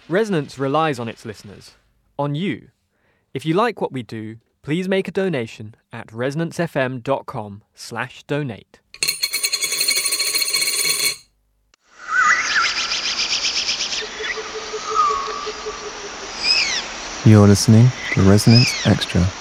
Resonance relies on its listeners, on you. If you like what we do, please make a donation at resonancefm.com/donate. You're listening to Resonance Extra.